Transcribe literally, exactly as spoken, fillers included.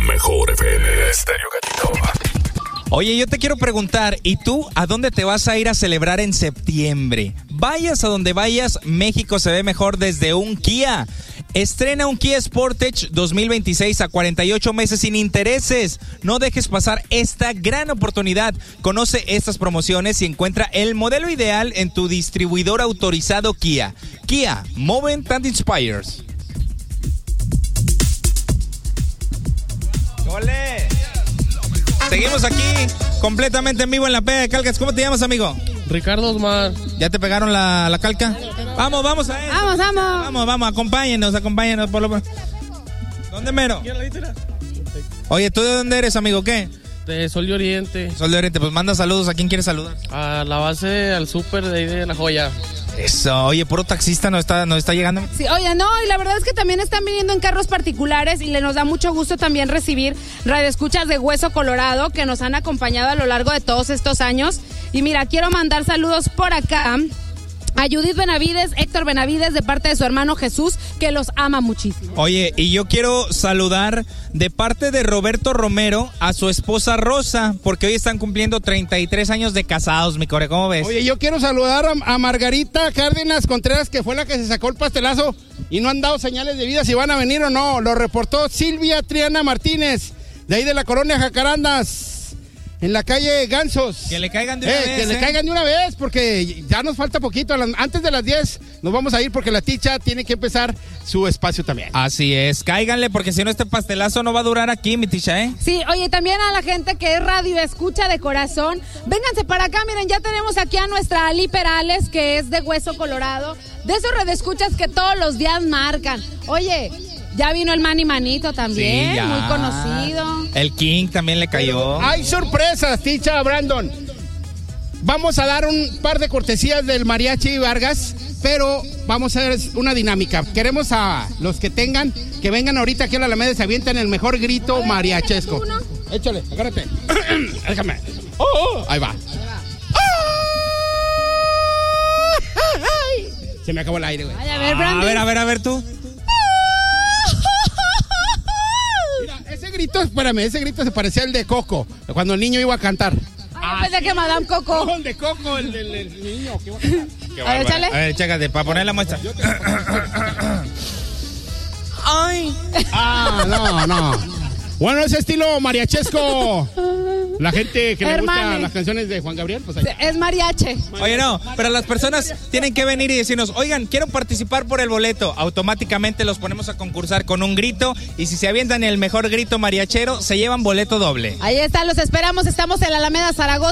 Mejor F M Estéreo Gatito. Oye, yo te quiero preguntar, ¿y tú a dónde te vas a ir a celebrar en septiembre? Vayas a donde vayas, México se ve mejor desde un Kia. Estrena un Kia Sportage dos mil veintiséis a cuarenta y ocho meses sin intereses. No dejes pasar esta gran oportunidad. Conoce estas promociones y encuentra el modelo ideal en tu distribuidor autorizado Kia. Kia, Movement that Inspires. ¡Ole! Seguimos aquí, completamente en vivo en la Pega de Calcas. ¿Cómo te llamas, amigo? Ricardo Osmar. ¿Ya te pegaron la, la calca? Vamos, vamos a eso. Vamos, vamos. Vamos, vamos, acompáñenos, acompáñenos. Por lo... ¿Dónde mero? Oye, ¿tú de dónde eres, amigo? ¿Qué? De Sol de Oriente. Sol de Oriente, pues manda saludos. ¿A quién quieres saludar? A la base, al súper de ahí de La Joya. Eso, oye, puro taxista nos está, nos está llegando. Sí, oye, no, y la verdad es que también están viniendo en carros particulares y le nos da mucho gusto también recibir radioescuchas de Hueso Colorado que nos han acompañado a lo largo de todos estos años. Y mira, quiero mandar saludos por acá a Judith Benavides, Héctor Benavides, de parte de su hermano Jesús, que los ama muchísimo. Oye, y yo quiero saludar de parte de Roberto Romero a su esposa Rosa, porque hoy están cumpliendo treinta y tres años de casados, mi core, ¿cómo ves? Oye, yo quiero saludar a, a Margarita Cárdenas Contreras, que fue la que se sacó el pastelazo y no han dado señales de vida si van a venir o no. Lo reportó Silvia Triana Martínez, de ahí de la colonia Jacarandas, en la calle Gansos. Que le caigan de una eh, vez. Que eh. le caigan de una vez, porque ya nos falta poquito. Antes de las diez nos vamos a ir porque la ticha tiene que empezar su espacio también. Así es, cáiganle, porque si no este pastelazo no va a durar aquí, mi ticha, ¿eh? Sí, oye, también a la gente que es radio escucha de corazón, vénganse para acá, miren, ya tenemos aquí a nuestra Ali Perales, que es de Hueso Colorado, de esos radioescuchas que todos los días marcan. Oye, ya vino el Manny Manito también, sí, ya. muy conocido. El King también le cayó. Hay sorpresas, ticha Brandon. Vamos a dar un par de cortesías del Mariachi Vargas, pero vamos a hacer una dinámica. Queremos a los que tengan, que vengan ahorita aquí a la Alameda y se avienten el mejor grito ver, mariachesco. Uno. Échale, agárrate. Déjame. Oh, oh, ahí va. Ahí va. Se me acabó el aire, güey. A ver, Brandon. A ver, a ver, a ver tú. Mira, ese grito, espérame, ese grito se parecía al de Coco, cuando el niño iba a cantar. Ah, pensé que Madame Coco. No, el de Coco, el del el niño que iba a cantar. A ver, échale. A ver, chécate, para poner la muestra. Ay. Ah, no, no. Bueno, ese estilo mariachesco. La gente que le Hermane. gusta las canciones de Juan Gabriel, pues ahí. Es mariache. Oye, no, pero las personas tienen que venir y decirnos, oigan, quiero participar por el boleto. Automáticamente los ponemos a concursar con un grito y si se avientan el mejor grito mariachero, se llevan boleto doble. Ahí está, los esperamos. Estamos en la Alameda Zaragoza.